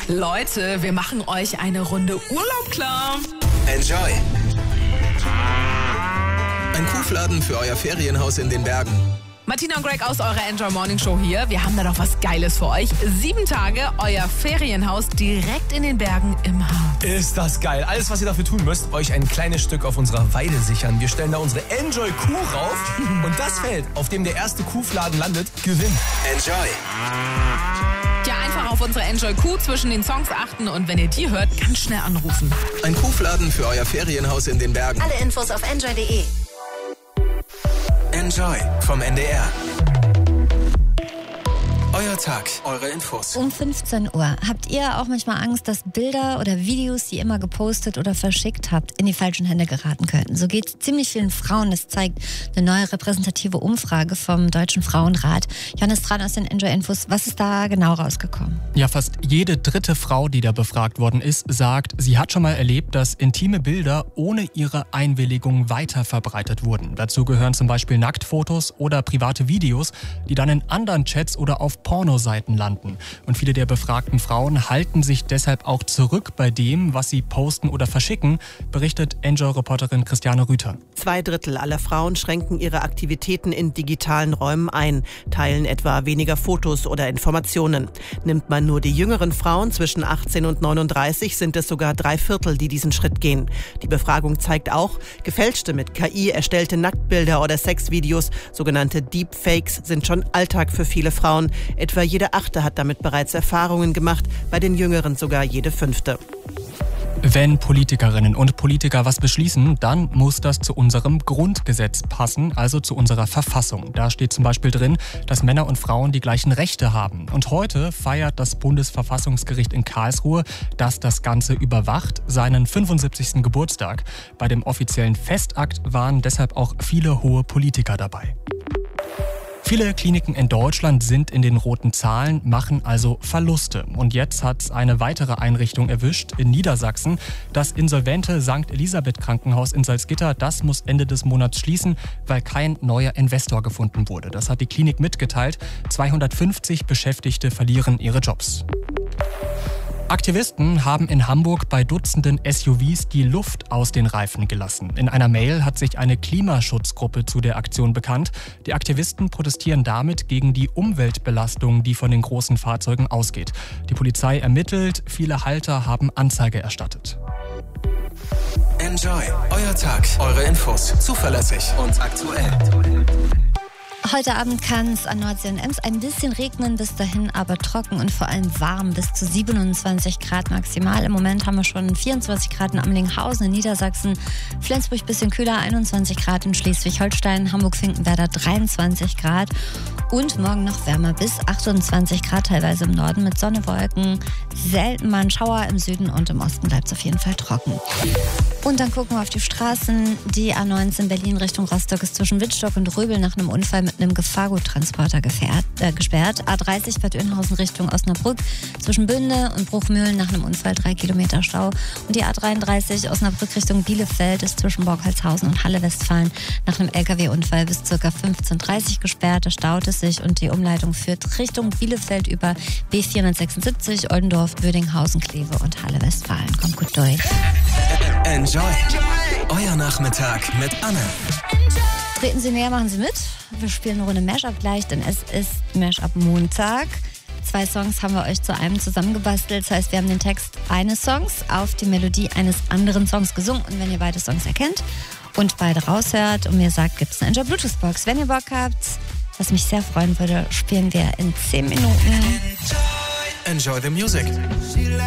Leute, wir machen euch eine Runde Urlaub klar. Enjoy. Ein Kuhfladen für euer Ferienhaus in den Bergen. Martina und Greg aus eurer Enjoy Morning Show hier. Wir haben da doch was Geiles für euch. 7 Tage, euer Ferienhaus direkt in den Bergen im Harz. Ist das geil. Alles, was ihr dafür tun müsst, euch ein kleines Stück auf unserer Weide sichern. Wir stellen da unsere Enjoy Kuh rauf und das Feld, auf dem der erste Kuhfladen landet, gewinnt. Enjoy. Ja, einfach auf unsere Enjoy Kuh zwischen den Songs achten und wenn ihr die hört, ganz schnell anrufen. Ein Kuhfladen für euer Ferienhaus in den Bergen. Alle Infos auf enjoy.de. Enjoy vom NDR. Euer Tag, eure Infos. Um 15 Uhr. Habt ihr auch manchmal Angst, dass Bilder oder Videos, die ihr immer gepostet oder verschickt habt, in die falschen Hände geraten könnten? So geht es ziemlich vielen Frauen. Das zeigt eine neue repräsentative Umfrage vom Deutschen Frauenrat. Johannes Tran aus den Enjoy-Infos. Was ist da genau rausgekommen? Ja, fast jede dritte Frau, die da befragt worden ist, sagt, sie hat schon mal erlebt, dass intime Bilder ohne ihre Einwilligung weiterverbreitet wurden. Dazu gehören zum Beispiel Nacktfotos oder private Videos, die dann in anderen Chats oder auf Pornoseiten landen. Und viele der befragten Frauen halten sich deshalb auch zurück bei dem, was sie posten oder verschicken, berichtet Enjoy-Reporterin Christiane Rüther. 2/3 aller Frauen schränken ihre Aktivitäten in digitalen Räumen ein, teilen etwa weniger Fotos oder Informationen. Nimmt man nur die jüngeren Frauen zwischen 18 und 39, sind es sogar 3/4, die diesen Schritt gehen. Die Befragung zeigt auch, gefälschte mit KI erstellte Nacktbilder oder Sexvideos, sogenannte Deepfakes, sind schon Alltag für viele Frauen. Etwa jede 8. hat damit bereits Erfahrungen gemacht, bei den Jüngeren sogar jede 5. Wenn Politikerinnen und Politiker was beschließen, dann muss das zu unserem Grundgesetz passen, also zu unserer Verfassung. Da steht zum Beispiel drin, dass Männer und Frauen die gleichen Rechte haben. Und heute feiert das Bundesverfassungsgericht in Karlsruhe, das das Ganze überwacht, seinen 75. Geburtstag. Bei dem offiziellen Festakt waren deshalb auch viele hohe Politiker dabei. Viele Kliniken in Deutschland sind in den roten Zahlen, machen also Verluste. Und jetzt hat eine weitere Einrichtung erwischt in Niedersachsen. Das insolvente St. Elisabeth Krankenhaus in Salzgitter, das muss Ende des Monats schließen, weil kein neuer Investor gefunden wurde. Das hat die Klinik mitgeteilt. 250 Beschäftigte verlieren ihre Jobs. Aktivisten haben in Hamburg bei Dutzenden SUVs die Luft aus den Reifen gelassen. In einer Mail hat sich eine Klimaschutzgruppe zu der Aktion bekannt. Die Aktivisten protestieren damit gegen die Umweltbelastung, die von den großen Fahrzeugen ausgeht. Die Polizei ermittelt, viele Halter haben Anzeige erstattet. Enjoy, euer Tag, eure Infos. Zuverlässig und aktuell. Heute Abend kann es an Nordsee und Ems ein bisschen regnen, bis dahin aber trocken und vor allem warm, bis zu 27 Grad maximal. Im Moment haben wir schon 24 Grad in Amlinghausen in Niedersachsen, Flensburg ein bisschen kühler, 21 Grad in Schleswig-Holstein, Hamburg-Finkenwerder 23 Grad und morgen noch wärmer bis 28 Grad, teilweise im Norden mit Sonne, Wolken, selten mal ein Schauer im Süden und im Osten bleibt es auf jeden Fall trocken. Und dann gucken wir auf die Straßen. Die A19 Berlin Richtung Rostock ist zwischen Wittstock und Röbel nach einem Unfall mit einem Gefahrguttransporter gesperrt. A30 Bad Oeynhausen Richtung Osnabrück zwischen Bünde und Bruchmühlen nach einem Unfall 3 Kilometer Stau. Und die A33 Osnabrück Richtung Bielefeld ist zwischen Borgholzhausen und Halle-Westfalen nach einem LKW-Unfall bis ca. 15:30 Uhr gesperrt. Da staut es sich und die Umleitung führt Richtung Bielefeld über B476, Oldendorf, Bödinghausen, Kleve und Halle-Westfalen. Kommt gut durch. Enjoy. Euer Nachmittag mit Anne. Treten Sie näher, machen Sie mit. Wir spielen eine Runde Mashup gleich, denn es ist Mashup Montag. 2 Songs haben wir euch zu einem zusammengebastelt. Das heißt, wir haben den Text eines Songs auf die Melodie eines anderen Songs gesungen. Und wenn ihr beide Songs erkennt und beide raushört und mir sagt, gibt es eine Enjoy Bluetooth Box. Wenn ihr Bock habt, was mich sehr freuen würde, spielen wir in 10 Minuten. Enjoy the music.